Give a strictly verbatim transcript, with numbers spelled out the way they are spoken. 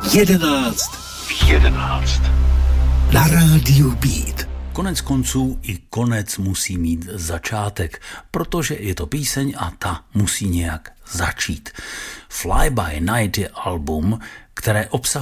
Jedenáct v jedenáct. Na rádiu Beat. Konec konců i konec musí mít začátek, protože je to píseň a ta musí nějak začít. Fly by Night je album, které obsahuje